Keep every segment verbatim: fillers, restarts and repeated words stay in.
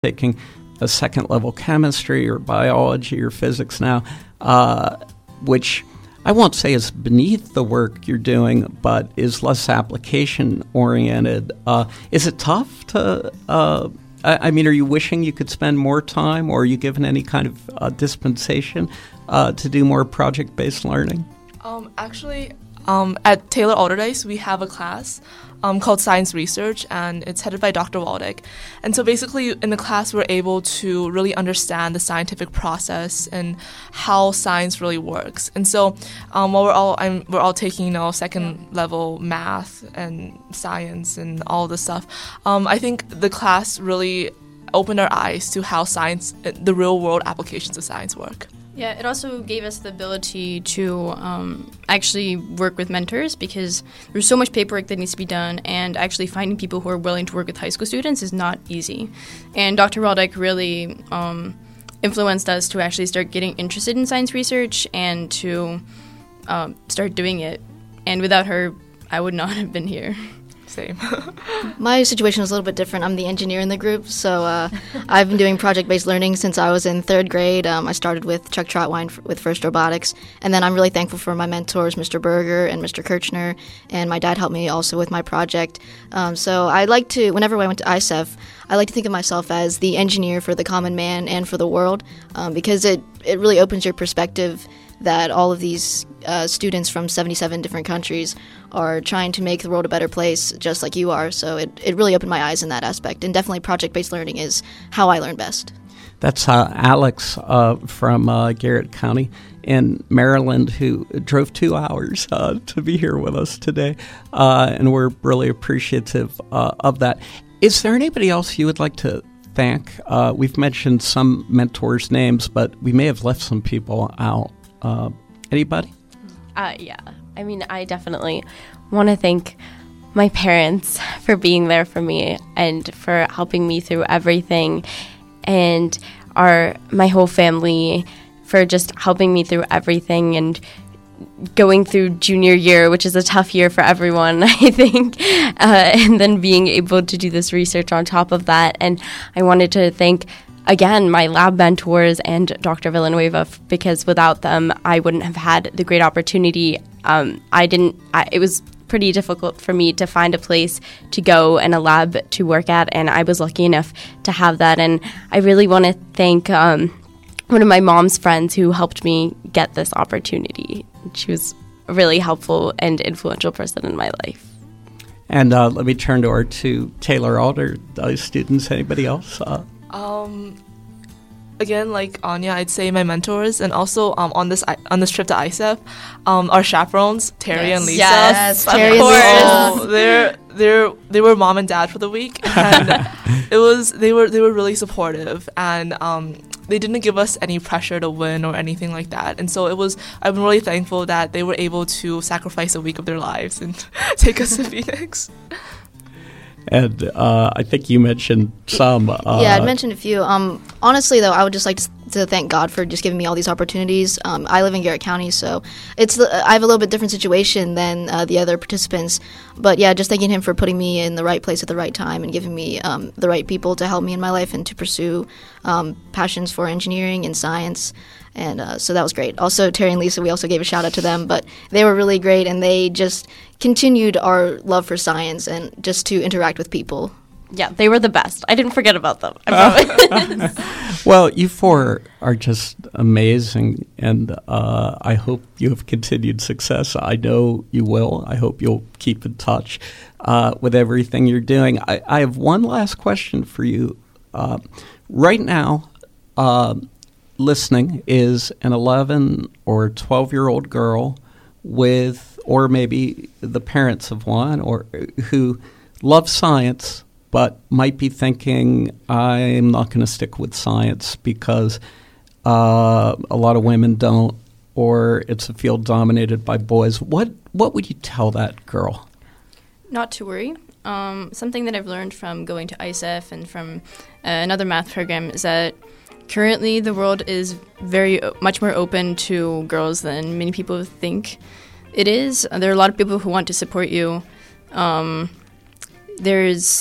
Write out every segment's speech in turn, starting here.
taking a second level chemistry or biology or physics now, uh, which I won't say is beneath the work you're doing, but is less application oriented. Uh, is it tough to, uh, I, I mean, are you wishing you could spend more time, or are you given any kind of uh, dispensation uh, to do more project-based learning? Um, actually, um, at Taylor Alderdice, we have a class um, called Science Research, and it's headed by Doctor Waldeck. And so basically in the class, we're able to really understand the scientific process and how science really works. And so um, while we're all I'm, we're all taking, you know, second level math and science and all this stuff, um, I think the class really opened our eyes to how science, the real world applications of science work. Yeah, it also gave us the ability to um, actually work with mentors, because there's so much paperwork that needs to be done, and actually finding people who are willing to work with high school students is not easy. And Doctor Waldeck really um, influenced us to actually start getting interested in science research and to um, start doing it. And without her, I would not have been here. Same. My situation is a little bit different. I'm the engineer in the group, so uh, I've been doing project-based learning since I was in third grade. Um, I started with Chuck Trotwine f- with First Robotics, and then I'm really thankful for my mentors, Mister Berger and Mister Kirchner, and my dad helped me also with my project. Um, so I like to, whenever I went to I S E F, I like to think of myself as the engineer for the common man and for the world, um, because it, it really opens your perspective that all of these uh, students from seventy-seven different countries are trying to make the world a better place, just like you are. So it, it really opened my eyes in that aspect. And definitely project-based learning is how I learn best. That's uh, Alex uh, from uh, Garrett County in Maryland, who drove two hours uh, to be here with us today. Uh, and we're really appreciative uh, of that. Is there anybody else you would like to thank? Uh, we've mentioned some mentors' names, but we may have left some people out. Uh, anybody? Uh, yeah. I mean, I definitely want to thank my parents for being there for me and for helping me through everything, and our my whole family for just helping me through everything and going through junior year, which is a tough year for everyone, I think, uh, and then being able to do this research on top of that. And I wanted to thank again, my lab mentors and Doctor Villanueva, because without them, I wouldn't have had the great opportunity. Um, I didn't, I, it was pretty difficult for me to find a place to go and a lab to work at, and I was lucky enough to have that. And I really want to thank um, one of my mom's friends who helped me get this opportunity. She was a really helpful and influential person in my life. And uh, let me turn to our two Taylor Alderdice students. Anybody else? Uh, Um, again, like Anya, I'd say my mentors, and also um, on this on this trip to I S E F, um, our chaperones, Terry yes. and Lisa. Yes, of Terry course. and Lisa. Oh, they're they're they were mom and dad for the week, and it was they were they were really supportive, and um, they didn't give us any pressure to win or anything like that. And so it was. I'm really thankful that they were able to sacrifice a week of their lives and take us to Phoenix. And uh, I think you mentioned some. Uh, yeah, I mentioned a few. Um, honestly, though, I would just like to, to thank God for just giving me all these opportunities. Um, I live in Garrett County, so it's I have a little bit different situation than uh, the other participants. But yeah, just thanking him for putting me in the right place at the right time and giving me um, the right people to help me in my life and to pursue um, passions for engineering and science. And uh, so that was great. Also, Terry and Lisa, we also gave a shout out to them, but they were really great, and they just continued our love for science and just to interact with people. Yeah, they were the best. I didn't forget about them. I promise. Well, you four are just amazing, and uh, I hope you have continued success. I know you will. I hope you'll keep in touch uh, with everything you're doing. I, I have one last question for you. Uh, right now, uh, listening is an eleven or twelve-year-old girl with, or maybe the parents of one, or who love science but might be thinking, I'm not going to stick with science because uh, a lot of women don't, or it's a field dominated by boys. What what would you tell that girl? Not to worry. Um, something that I've learned from going to I S E F and from uh, another math program is that currently the world is very much more open to girls than many people think it is. There are a lot of people who want to support you. Um, there's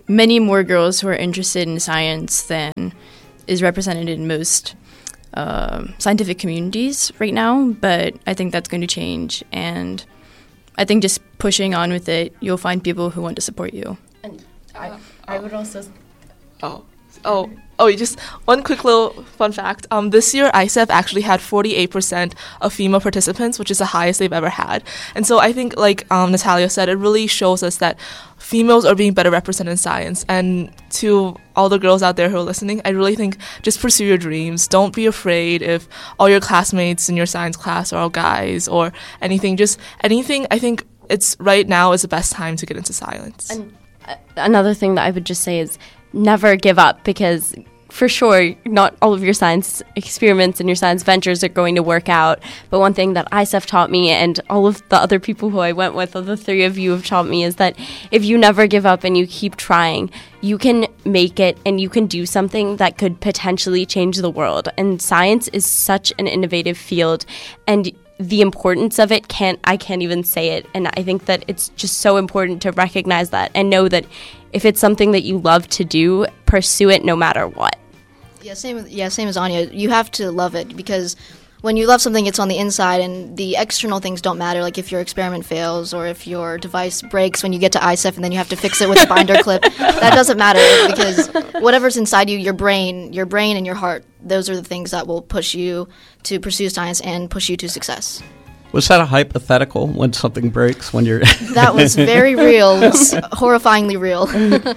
many more girls who are interested in science than is represented in most uh, scientific communities right now, but I think that's going to change, and I think just pushing on with it, you'll find people who want to support you. And I, I would also... Oh, oh, oh! Just one quick little fun fact. Um, this year, I S E F actually had forty-eight percent of female participants, which is the highest they've ever had. And so I think, like um, Natalia said, it really shows us that females are being better represented in science. And to all the girls out there who are listening, I really think just pursue your dreams. Don't be afraid if all your classmates in your science class are all guys or anything. Just anything. I think it's right now is the best time to get into science. And uh, another thing that I would just say is never give up, because for sure not all of your science experiments and your science ventures are going to work out. But one thing that I S E F taught me, and all of the other people who I went with, all the three of you have taught me, is that if you never give up and you keep trying, you can make it and you can do something that could potentially change the world. And science is such an innovative field, and the importance of it can't I can't even say it. And I think that it's just so important to recognize that and know that if it's something that you love to do, pursue it no matter what. Yeah, same. with- Yeah, same as Anya. You have to love it, because when you love something, it's on the inside, and the external things don't matter. Like if your experiment fails or if your device breaks when you get to I S E F and then you have to fix it with a binder clip, that doesn't matter, because whatever's inside you, your brain, your brain and your heart, those are the things that will push you to pursue science and push you to success. Was that a hypothetical, when something breaks, when you're... That was very real, s- horrifyingly real.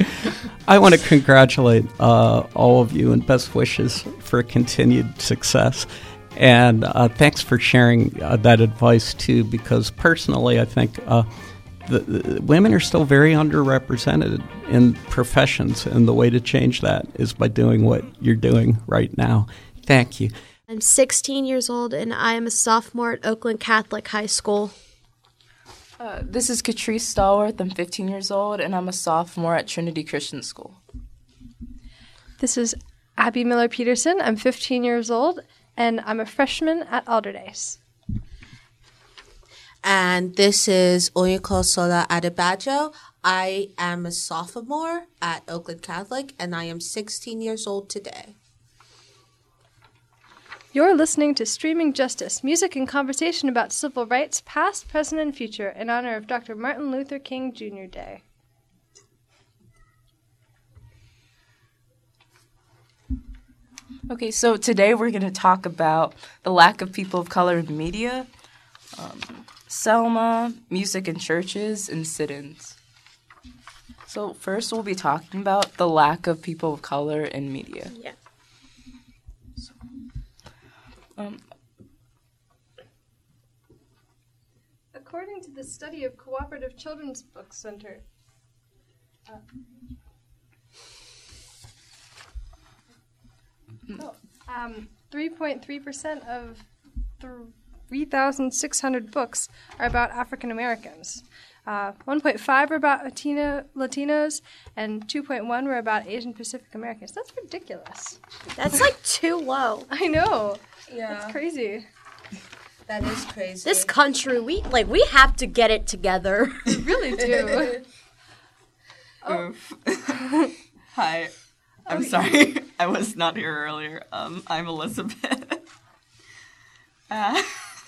I want to congratulate uh, all of you and best wishes for continued success. And uh, thanks for sharing uh, that advice, too, because personally I think uh, the, the women are still very underrepresented in professions, and the way to change that is by doing what you're doing right now. Thank you. I'm sixteen years old, and I am a sophomore at Oakland Catholic High School. Uh, this is Catrice Stallworth. I'm fifteen years old, and I'm a sophomore at Trinity Christian School. This is Abby Miller Peterson. I'm fifteen years old, and I'm a freshman at Alderdice. And this is Oyinkan Sola Adebajo. I am a sophomore at Oakland Catholic, and I am sixteen years old today. You're listening to Streaming Justice, music and conversation about civil rights, past, present, and future, in honor of Doctor Martin Luther King Junior Day. Okay, so today we're going to talk about the lack of people of color in media, um, Selma, music in churches, and sit-ins. So first we'll be talking about the lack of people of color in media. Yeah. So, um, According to the study of Cooperative Children's Book Center, uh, oh, um, three point three percent of three thousand six hundred books are about African Americans. Uh, one point five were about Latino, Latinos, and two point one were about Asian Pacific Americans. That's ridiculous. That's like too low. I know. Yeah. That's crazy. That is crazy. This country, we like we have to get it together. We really do. Oof. Hi. I'm sorry. I was not here earlier. Um, I'm Elizabeth. uh.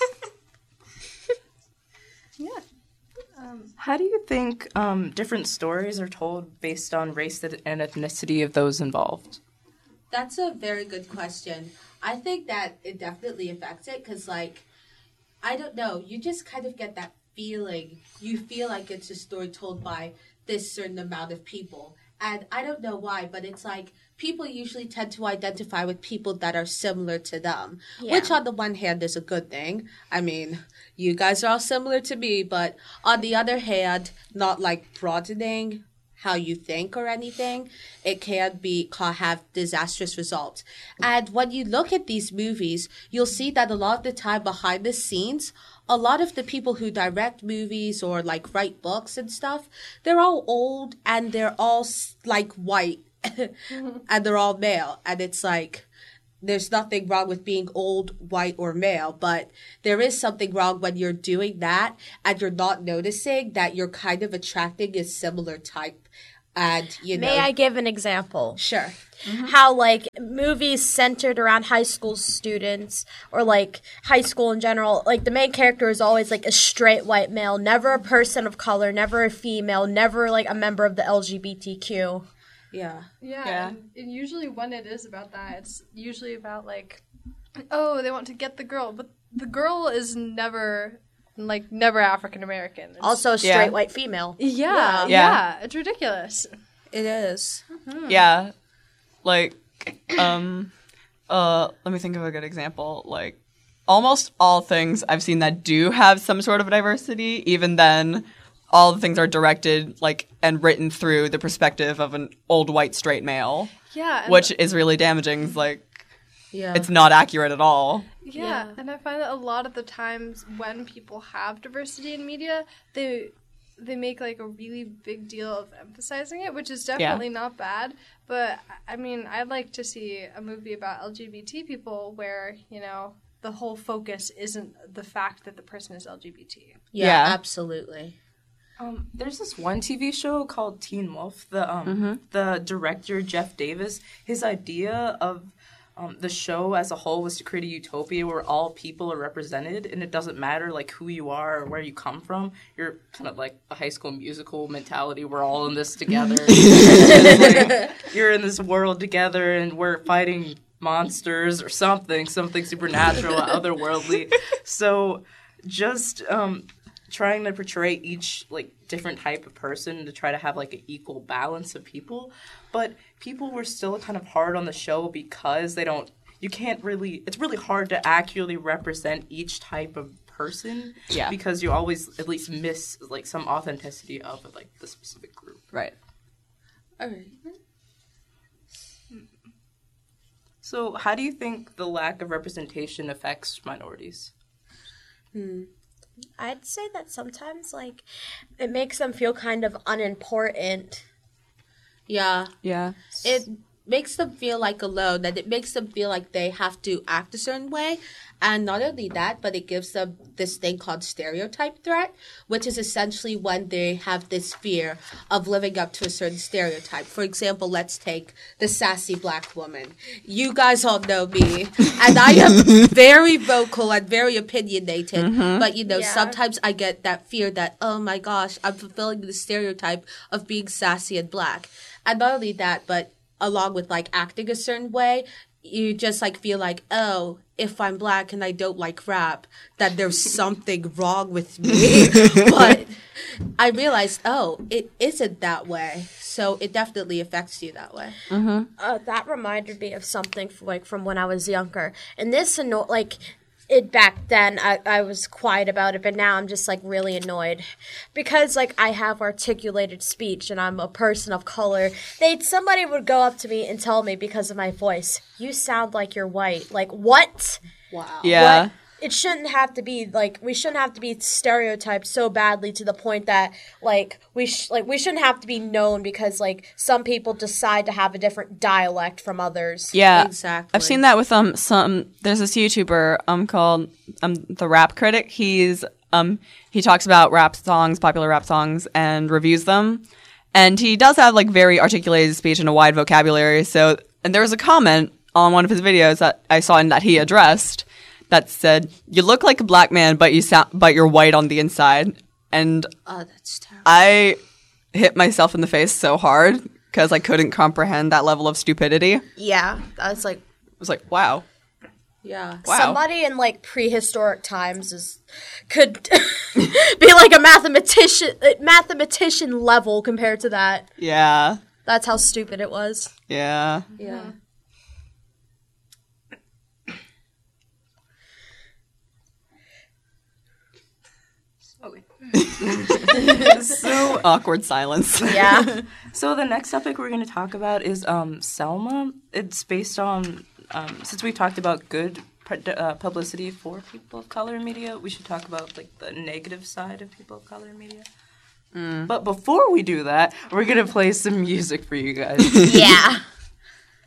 Yeah. Um, how do you think um, different stories are told based on race and ethnicity of those involved? That's a very good question. I think that it definitely affects it because, like, I don't know, you just kind of get that feeling. You feel like it's a story told by this certain amount of people. And I don't know why, but it's like people usually tend to identify with people that are similar to them, Yeah. which on the one hand is a good thing. I mean, you guys are all similar to me, but on the other hand, not like broadening how you think or anything, it can be can have disastrous results. And when you look at these movies, you'll see that a lot of the time behind the scenes, a lot of the people who direct movies or like write books and stuff, they're all old and they're all like white and they're all male. And it's like, there's nothing wrong with being old, white, or male, but there is something wrong when you're doing that and you're not noticing that you're kind of attracting a similar type And, you know. May I give an example? Sure. Mm-hmm. How, like, movies centered around high school students or, like, high school in general, like, the main character is always, like, a straight white male, never a person of color, never a female, never, like, a member of the L G B T Q. Yeah. Yeah. Yeah. And, and usually when it is about that, it's usually about, like, oh, they want to get the girl. But the girl is never, like, never African American. Also a straight Yeah. white female. Yeah, yeah. Yeah. It's ridiculous. It is. Mm-hmm. Yeah. Like, um, uh, let me think of a good example. Like, almost all things I've seen that do have some sort of diversity, even then, all the things are directed, like, and written through the perspective of an old white straight male. Yeah. and- Which is really damaging. It's like, Yeah. it's not accurate at all. Yeah. Yeah. And I find that a lot of the times when people have diversity in media, they they make like a really big deal of emphasizing it, which is definitely not bad. But I mean, I'd like to see a movie about L G B T people where, you know, the whole focus isn't the fact that the person is L G B T. Yeah, Yeah. absolutely. Um, there's this one T V show called Teen Wolf. The um, the director Jeff Davis, his idea of um, the show as a whole was to create a utopia where all people are represented, and it doesn't matter like who you are or where you come from. You're kind of like a High School Musical mentality. We're all in this together. Like, you're in this world together, and we're fighting monsters or something, something supernatural, otherworldly. So just um, trying to portray each like different type of person to try to have like an equal balance of people, but people were still kind of hard on the show because they don't you can't really it's really hard to accurately represent each type of person. Yeah. Because you always at least miss like some authenticity of like the specific group. Right. All right. So how do you think the lack of representation affects minorities? Hmm. I'd say that sometimes, like, it makes them feel kind of unimportant. Yeah. Yeah. It makes them feel like alone, and it makes them feel like they have to act a certain way. And not only that, but it gives them this thing called stereotype threat, which is essentially when they have this fear of living up to a certain stereotype. For example, let's take the sassy black woman. You guys all know me, and I am very vocal and very opinionated, Mm-hmm. but you know, Yeah. sometimes I get that fear that, oh my gosh, I'm fulfilling the stereotype of being sassy and black. And not only that, but along with like acting a certain way, you just like feel like, oh, if I'm black and I don't like rap, that there's something wrong with me. But I realized, oh, it isn't that way. So it definitely affects you that way. Uh, that reminded me of something f like from when I was younger, and this anno- like it back then. I, I was quiet about it, but now I'm just like really annoyed because like I have articulated speech and I'm a person of color. They somebody would go up to me and tell me because of my voice, "You sound like you're white." Like what? Wow. Yeah. What? It shouldn't have to be like we shouldn't have to be stereotyped so badly to the point that like we sh- like we shouldn't have to be known because like some people decide to have a different dialect from others. Yeah, Exactly. I've seen that with um some. There's this YouTuber um called um the Rap Critic. He's um he talks about rap songs, popular rap songs, and reviews them. And he does have like very articulated speech and a wide vocabulary. So, and there was a comment on one of his videos that I saw and that he addressed that said, "You look like a black man, but you sound but you're white on the inside." And Oh, that's terrible. I hit myself in the face so hard because I couldn't comprehend that level of stupidity. Yeah, that's like I was like, wow. Yeah. Wow. somebody in like prehistoric times is could be like a mathematician mathematician level compared to that. Yeah. That's how stupid it was. Yeah. Yeah. So Awkward silence. Yeah. So the next topic we're going to talk about is um, Selma. It's based on, um, since we talked about good pu- uh, publicity for people of color in media, we should talk about like the negative side of people of color in media. But before we do that, we're going to play some music for you guys. Yeah.